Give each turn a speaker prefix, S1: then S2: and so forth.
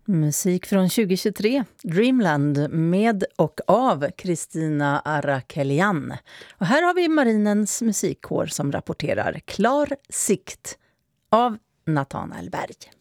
S1: Musik från 2023, Dreamland med och av Kristina Arakelian. Och här har vi Marinens musikkår som rapporterar Klar sikt av Nathanael Berg.